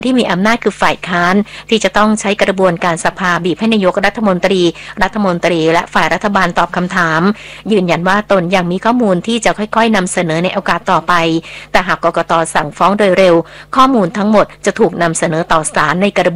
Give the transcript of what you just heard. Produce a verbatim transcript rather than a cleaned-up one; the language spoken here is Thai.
ที่มีอำนาจคือฝ่ายค้านที่จะต้องใช้กระบวนการสภาบีบให้นายกรัฐมนตรีรัฐมนตรีและฝ่ายรัฐบาลตอบคำถามยืนยันว่าตนยังมีข้อมูลที่จะค่อยๆนำเสนอในโอกาสต่อไปแต่หากกกต.สั่งฟ้องโดยเร็วข้อมูลทั้งหมดจะถูกนำเสนอต่อศาลในกระ